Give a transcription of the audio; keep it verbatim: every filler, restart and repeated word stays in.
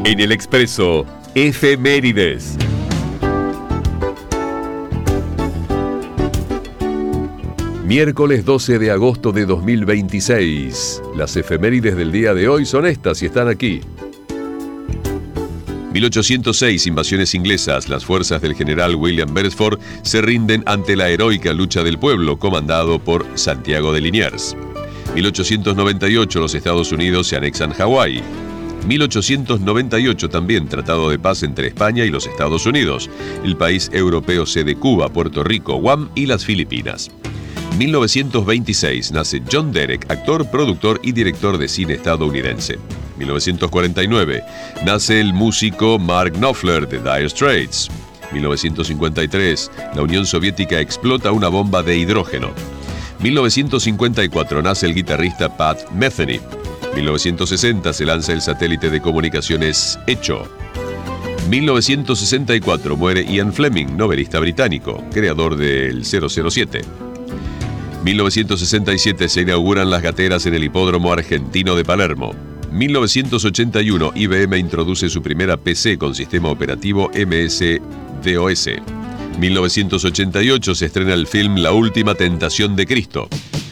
En el Expreso, efemérides. Miércoles doce de agosto de dos mil veintiséis. Las efemérides del día de hoy son estas y están aquí. mil ochocientos seis, invasiones inglesas. Las fuerzas del general William Beresford se rinden ante la heroica lucha del pueblo, comandado por Santiago de Liniers. mil ochocientos noventa y ocho, los Estados Unidos se anexan Hawái. mil ochocientos noventa y ocho también, tratado de paz entre España y los Estados Unidos. El país europeo cede Cuba, Puerto Rico, Guam y las Filipinas. mil novecientos veintiséis, nace John Derek, actor, productor y director de cine estadounidense. mil novecientos cuarenta y nueve, nace el músico Mark Knopfler de Dire Straits. mil novecientos cincuenta y tres, la Unión Soviética explota una bomba de hidrógeno. mil novecientos cincuenta y cuatro, nace el guitarrista Pat Metheny. mil novecientos sesenta, se lanza el satélite de comunicaciones Echo. mil novecientos sesenta y cuatro, muere Ian Fleming, novelista británico, creador del cero cero siete. mil novecientos sesenta y siete, se inauguran las gateras en el Hipódromo Argentino de Palermo. mil novecientos ochenta y uno, I B M introduce su primera P C con sistema operativo M S DOS. mil novecientos ochenta y ocho, se estrena el film La Última Tentación de Cristo.